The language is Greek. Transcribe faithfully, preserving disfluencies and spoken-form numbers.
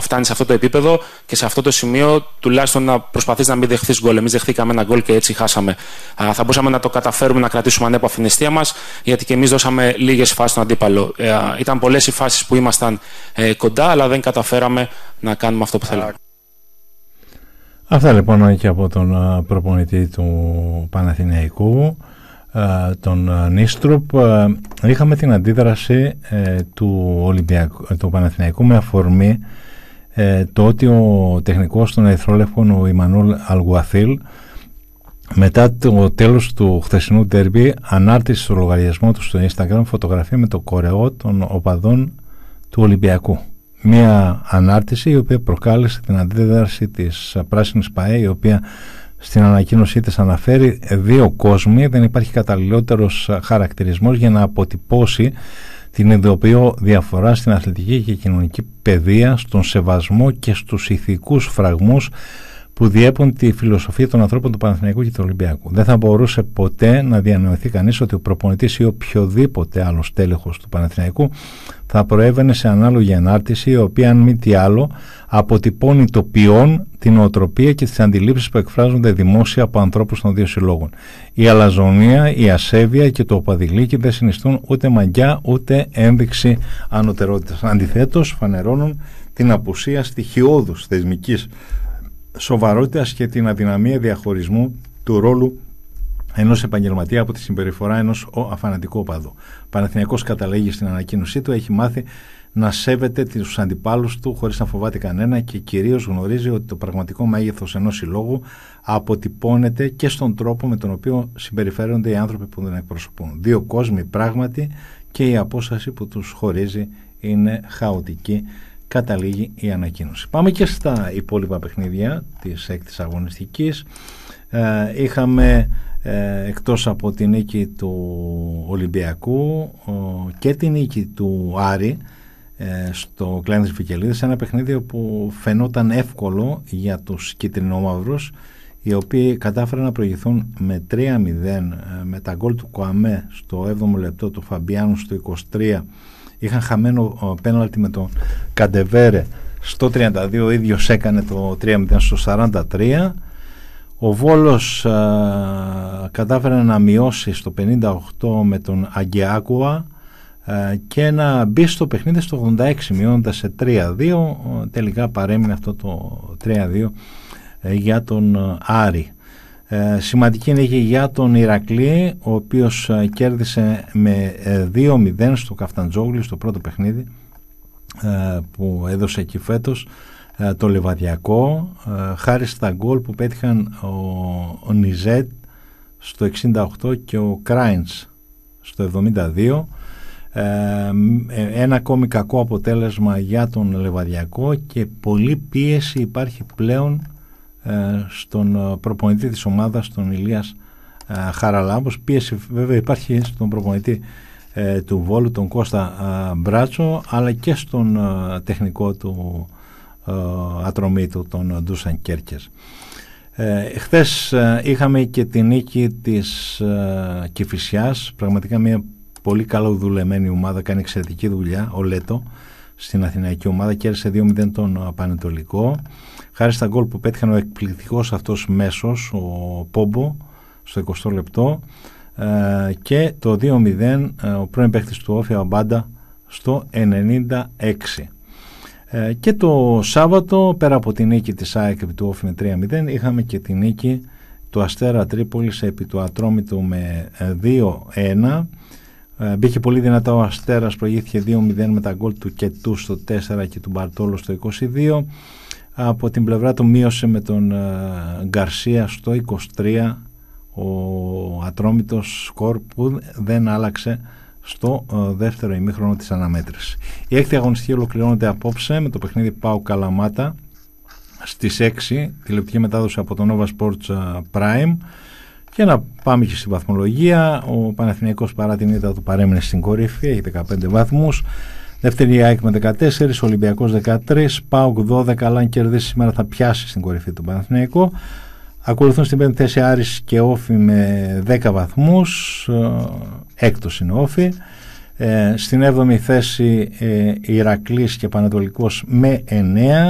φτάνει σε αυτό το επίπεδο και σε αυτό το σημείο τουλάχιστον να προσπαθείς να μην δεχθείς γκολ. Εμείς δεχθήκαμε ένα γκολ και έτσι χάσαμε. Α, θα μπορούσαμε να το καταφέρουμε να κρατήσουμε ανέπαφη την αιστεία μας, γιατί και εμείς δώσαμε λίγες φάσεις στον αντίπαλο. Ε, ήταν πολλές οι φάσεις που ήμασταν ε, κοντά, αλλά δεν καταφέραμε να κάνουμε αυτό που θέλαμε. Αυτά λοιπόν και από τον προπονητή του Παναθηναϊκού, τον Νίστρουπ. Είχαμε την αντίδραση του, Ολυμπιακού, του Παναθηναϊκού με αφορμή το ότι ο τεχνικός των Ερυθρόλευκων, ο Ιμανούλ Αλγουαθίλ, μετά το τέλος του χθεσινού ντέρμπι, ανάρτησε στο λογαριασμό του στο Instagram φωτογραφία με το κορεό των οπαδών του Ολυμπιακού. Μία ανάρτηση η οποία προκάλεσε την αντίδραση της Πράσινης ΠΑΕ, η οποία στην ανακοίνωσή της αναφέρει δύο κόσμοι. Δεν υπάρχει καταλληλότερος χαρακτηρισμός για να αποτυπώσει την ειδοποιώ διαφορά στην αθλητική και κοινωνική παιδεία, στον σεβασμό και στους ηθικούς φραγμούς που διέπουν τη φιλοσοφία των ανθρώπων του Παναθηναϊκού και του Ολυμπιακού. Δεν θα μπορούσε ποτέ να διανοηθεί κανείς ότι ο προπονητής ή οποιοδήποτε άλλος τέλεχος του Παναθηναϊκού θα προέβαινε σε ανάλογη ανάρτηση, η οποία, αν μη τι άλλο, αποτυπώνει το ποιόν, την οτροπία και τις αντιλήψεις που εκφράζονται δημόσια από ανθρώπους των δύο συλλόγων. Η αλαζονία, η ασέβεια και το οπαδηλίκι δεν συνιστούν ούτε μαγιά ούτε ένδειξη ανωτερότητας. Αντιθέτως, φανερώνουν την απουσία στοιχειώδους θεσμικής σοβαρότητας και την αδυναμία διαχωρισμού του ρόλου ενός επαγγελματία από τη συμπεριφορά ενός αφανατικού οπαδού. Ο Παναθηναϊκός, καταλέγει στην ανακοίνωσή του, έχει μάθει να σέβεται τους αντιπάλους του χωρίς να φοβάται κανένα και κυρίως γνωρίζει ότι το πραγματικό μέγεθος ενός συλλόγου αποτυπώνεται και στον τρόπο με τον οποίο συμπεριφέρονται οι άνθρωποι που δεν εκπροσωπούν. Δύο κόσμοι πράγματι και η απόσταση που τους χωρίζει είναι χαοτική, καταλήγει η ανακοίνωση. Πάμε και στα υπόλοιπα παιχνίδια της έκτης αγωνιστικής. Ε, είχαμε ε, εκτός από την νίκη του Ολυμπιακού ο, και την νίκη του Άρη ε, στο Κλάνης Βικελίδης, ένα παιχνίδι που φαινόταν εύκολο για τους κίτρινο-μαύρους, οι οποίοι κατάφεραν να προηγηθούν με τρία μηδέν ε, με τα γκολ του Κοαμέ στο έβδομο λεπτό, του Φαμπιάνου στο είκοσι τρία. Είχαν χαμένο πέναλτι με τον Καντεβέρε στο τριάντα δύο, ο ίδιος έκανε το τρία μηδέν στο σαράντα τρία. Ο Βόλος α, κατάφερε να μειώσει στο πενήντα οκτώ με τον Αγκιάκουα α, και να μπει στο παιχνίδι στο ογδόντα έξι, μειώνοντας σε τρία δύο. Τελικά παρέμεινε αυτό το τρία δύο ε, για τον α, Άρη. Ε, σημαντική νίκη για τον Ηρακλή, ο οποίος ε, κέρδισε με ε, δύο μηδέν στο Καφταντζόγλι στο πρώτο παιχνίδι ε, που έδωσε εκεί φέτος, ε, το Λεβαδιακό, ε, χάρη στα γκολ που πέτυχαν ο, ο Νιζέτ στο εξήντα οκτώ και ο Κράινς στο εβδομήντα δύο. Ε, ένα ακόμη κακό αποτέλεσμα για τον Λεβαδιακό και πολλή πίεση υπάρχει πλέον στον προπονητή της ομάδας, τον Ηλίας Χαραλάμπος. Πίεση βέβαια υπάρχει στον προπονητή ε, του Βόλου, τον Κώστα ε, Μπράτσο, αλλά και στον ε, τεχνικό του ε, ατρωμίτου, τον Ντούσαν Κέρκες. Ε, χθες ε, είχαμε και τη νίκη της ε, Κηφισιάς, πραγματικά μια πολύ καλά δουλεμένη ομάδα, κάνει εξαιρετική δουλειά ο Λέτο στην αθηναϊκή ομάδα, κέρδισε δύο μηδέν τον Πανετολικό χάρη στα γκολ που πέτυχαν ο εκπληκτικός αυτός μέσος, ο Πόμπο, στο εικοστό λεπτό, ε, και το δύο μηδέν ε, ο πρώην παίκτης του Όφη Αμπάντα στο ενενήντα έξι. Ε, και το Σάββατο, πέρα από τη νίκη της ΑΕΚ επί του Όφη με τρία μηδέν, είχαμε και τη νίκη του Αστέρα Τρίπολης επί του Ατρόμητου με δύο ένα. Ε, μπήκε πολύ δυνατά ο Αστέρας, προηγήθηκε δύο μηδέν με τα γκολ του Κετού στο τέσσερα και του Μπαρτόλο στο είκοσι δύο. Από την πλευρά του μείωσε με τον ε, Γκαρσία στο είκοσι τρία ο Ατρόμητος, σκορ που δεν άλλαξε στο ε, δεύτερο ημίχρονο της αναμέτρησης. Η έκτη αγωνιστική ολοκληρώνεται απόψε με το παιχνίδι ΠΑΟΚ Καλαμάτα στις έξι, τηλεοπτική μετάδοση από το Nova Sports Prime. Και να πάμε και στη βαθμολογία. Ο Παναθηναϊκός, παρά την ήττα του, παρέμεινε στην κορυφή, έχει δεκαπέντε βαθμούς. Δεύτερη η ΑΕΚ με δεκατέσσερα, ο Ολυμπιακός δεκατρία, ΠΑΟΚ δώδεκα, αλλά αν κερδίσει σήμερα θα πιάσει στην κορυφή του Παναθηναϊκό. Ακολουθούν στην πέμπτη θέση Άρης και Όφη με δέκα βαθμούς, έκτος είναι Όφη. Ε, στην έβδομη θέση ε, Ηρακλής και Πανατολικός με εννέα.